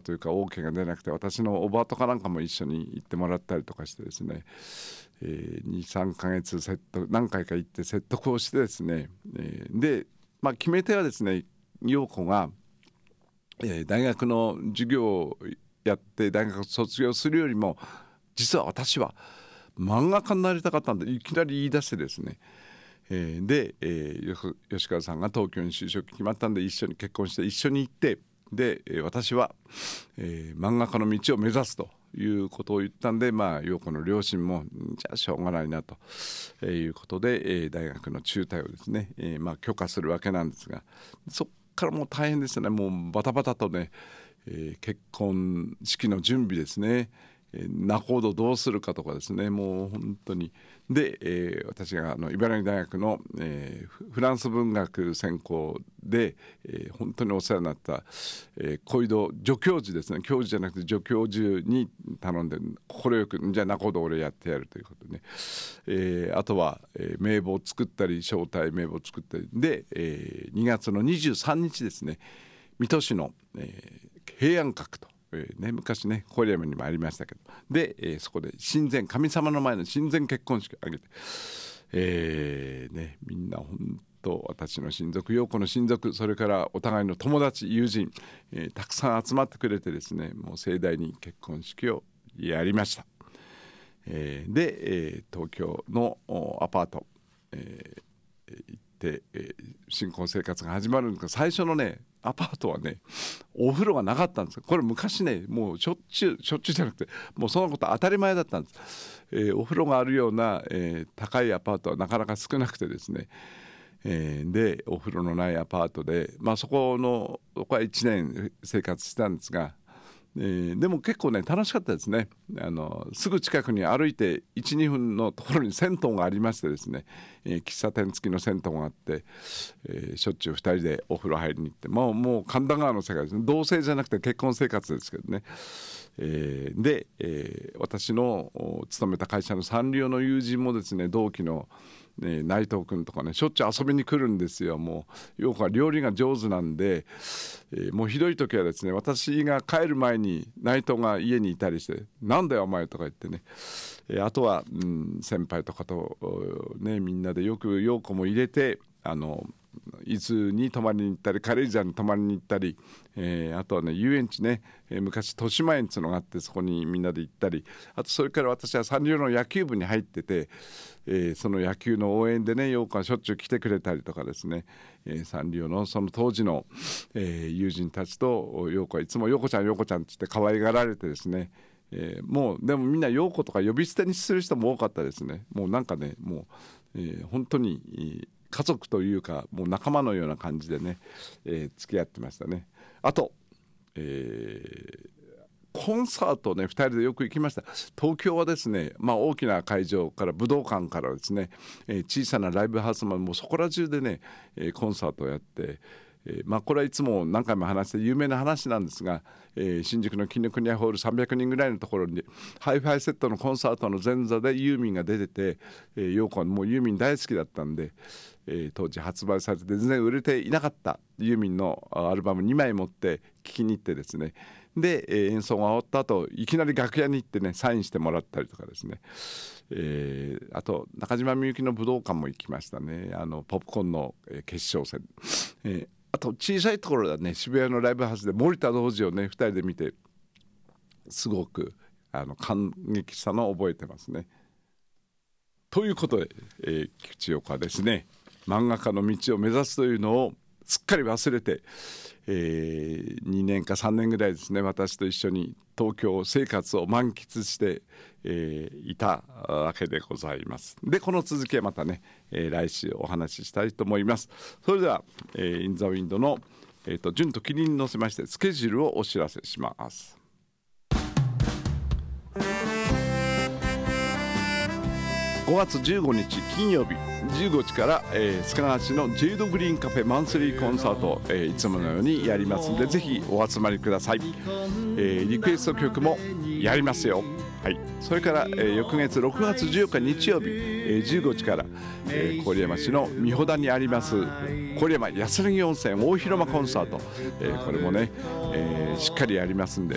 というか OK が出なくて、私のおばとかなんかも一緒に行ってもらったりとかしてですね、2,3 ヶ月何回か行って説得をしてですね、で、決め手はですね、陽子が、大学の授業をやって大学卒業するよりも、実は私は漫画家になりたかったんで、いきなり言い出してですね、で、吉川さんが東京に就職決まったんで、一緒に結婚して一緒に行って、で、私は、漫画家の道を目指すということを言ったんで、陽子の両親もじゃあしょうがないなと、いうことで、大学の中退をですね、許可するわけなんですが、そっからもう大変ですね。もうバタバタとね、結婚式の準備ですね、仲人どうするかとかですね、もう本当に。で、私が茨城大学の、フランス文学専攻で、本当にお世話になった、小井戸助教授ですね、教授じゃなくて助教授に頼んで、快くじゃあ仲人俺やってやるということでね、あとは、名簿を作ったり招待名簿を作ったりで、2月の23日ですね、水戸市の、平安閣と、昔ね郡山にもありましたけど、で、そこで神様の前の親善結婚式を挙げて、みんな本当私の親族、陽子の親族、それからお互いの友達友人、たくさん集まってくれてですね、もう盛大に結婚式をやりました。で、東京のアパート、行って、新婚生活が始まるんですが、最初のねアパートはねお風呂がなかったんです。これ昔ね、もうしょっちゅうじゃなくて、もうそのこと当たり前だったんです。お風呂があるような、高いアパートはなかなか少なくてですね、でお風呂のないアパートで、そこは1年生活したんですが、でも結構ね楽しかったですね。すぐ近くに歩いて 1,2 分のところに銭湯がありましてですね、喫茶店付きの銭湯があって、しょっちゅう2人でお風呂入りに行って、もう神田川の世界ですね。同棲じゃなくて結婚生活ですけどね、で、私の勤めた会社のサンリオの友人もですね、同期の内藤君とかね、しょっちゅう遊びに来るんですよ。もう陽子は料理が上手なんで、もうひどい時はですね、私が帰る前に内藤が家にいたりして、なんだよお前とか言ってね、あとは、先輩とかと、みんなでよく陽子も入れて、伊豆に泊まりに行ったり、軽井沢に泊まりに行ったり、あとはね遊園地ね、昔豊島園っていうのがあって、そこにみんなで行ったり、あとそれから私はサンリオの野球部に入ってて、その野球の応援でね陽子がしょっちゅう来てくれたりとかですね、サンリオのその当時の、友人たちと陽子はいつも陽子ちゃん陽子ちゃんって言って可愛がられてですね、もうでもみんな陽子とか呼び捨てにする人も多かったですね。もうなんかね、もう、本当に家族というかもう仲間のような感じでね、付き合ってましたね。あと、コンサートね2人でよく行きました。東京はですね、大きな会場から武道館からですね、小さなライブハウスまでもうそこら中でね、コンサートをやって、これはいつも何回も話して有名な話なんですが、新宿の紀伊国屋ホール300人ぐらいのところにハイファイセットのコンサートの前座でユーミンが出てて、陽子はもうユーミン大好きだったんで、当時発売されて全然売れていなかったユーミンのアルバム2枚持って聴きに行ってですね、で、演奏が終わった後いきなり楽屋に行ってねサインしてもらったりとかですね、あと中島みゆきの武道館も行きましたね。ポップコーンの、決勝戦、あと小さいところではね渋谷のライブハウスで森田童子をね2人で見てすごく感激したのを覚えてますね。ということで、菊池陽子はですね漫画家の道を目指すというのをすっかり忘れて、2年か3年ぐらいですね、私と一緒に東京生活を満喫して、いたわけでございます。でこの続きはまたね、来週お話ししたいと思います。それでは、インザウィンドの、順とキリンに乗せましてスケジュールをお知らせします。5月15日金曜日15時から、須賀川市のジェイドグリーンカフェマンスリーコンサート、いつものようにやりますのでぜひお集まりください。リクエスト曲もやりますよ。はい、それから、翌月6月14日日曜日、15時から、郡山市の美保田にあります郡山安らぎ温泉大広間コンサート、これもね、しっかりやりますんで